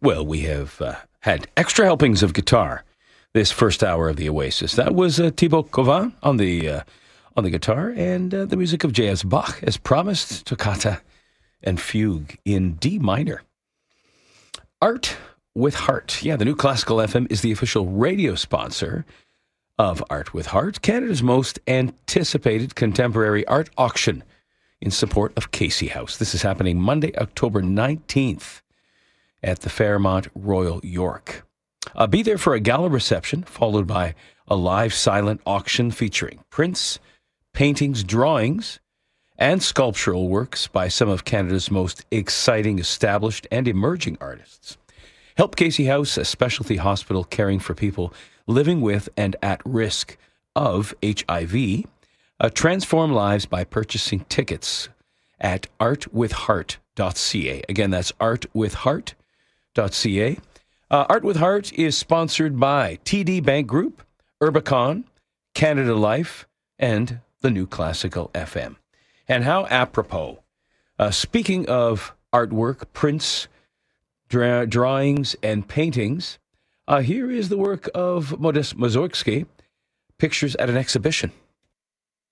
Well, we have had extra helpings of guitar this first hour of the Oasis. That was Thibaut Covin on the guitar, and the music of J.S. Bach, as promised, toccata and fugue in D minor. Art with Heart. Yeah, the New Classical FM is the official radio sponsor of Art with Heart, Canada's most anticipated contemporary art auction in support of Casey House. This is happening Monday, October 19th at the Fairmont Royal York. Be there for a gala reception, followed by a live silent auction featuring prints, paintings, drawings, and sculptural works by some of Canada's most exciting, established, and emerging artists. Help Casey House, a specialty hospital caring for people living with and at risk of HIV. Transform lives by purchasing tickets at artwithheart.ca. Again, that's artwithheart.ca. Art with Heart is sponsored by TD Bank Group, Urbicon, Canada Life, and the New Classical FM. And how apropos. Speaking of artwork, prints, drawings, and paintings, here is the work of Modest Mussorgsky, Pictures at an Exhibition.